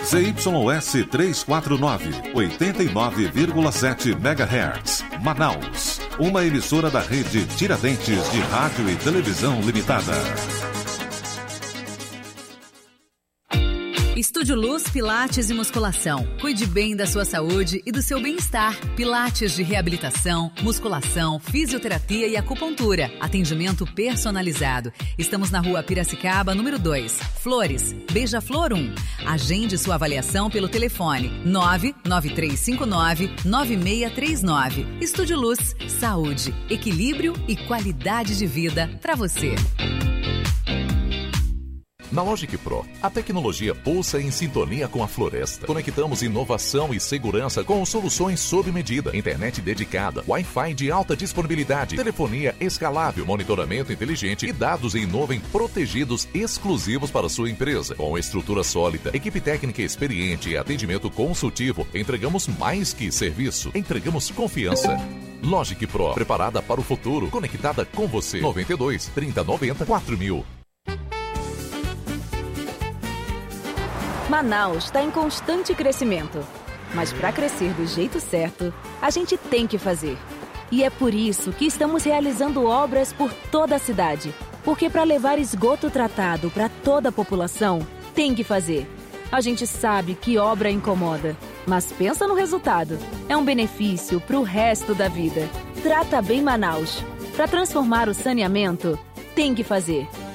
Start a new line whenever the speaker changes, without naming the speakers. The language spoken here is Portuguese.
ZYS 349, 89,7 MHz, Manaus. Uma emissora da rede Tiradentes de Rádio e Televisão Limitada.
Estúdio Luz Pilates e Musculação. Cuide bem da sua saúde e do seu bem-estar. Pilates de reabilitação, musculação, fisioterapia e acupuntura. Atendimento personalizado. Estamos na Rua Piracicaba, número 2. Flores, Beija-Flor 1. Agende sua avaliação pelo telefone 99359-9639. Estúdio Luz, saúde, equilíbrio e qualidade de vida para você.
Na Logic Pro, a tecnologia pulsa em sintonia com a floresta. Conectamos inovação e segurança com soluções sob medida, internet dedicada, Wi-Fi de alta disponibilidade, telefonia escalável, monitoramento inteligente e dados em nuvem protegidos exclusivos para sua empresa. Com estrutura sólida, equipe técnica experiente e atendimento consultivo, entregamos mais que serviço, entregamos confiança. Logic Pro, preparada para o futuro, conectada com você. 92 3090 4000.
Manaus está em constante crescimento, mas para crescer do jeito certo, a gente tem que fazer. E é por isso que estamos realizando obras por toda a cidade, porque para levar esgoto tratado para toda a população, tem que fazer. A gente sabe que obra incomoda, mas pensa no resultado. É um benefício para o resto da vida. Trata bem Manaus. Para transformar o saneamento, tem que fazer.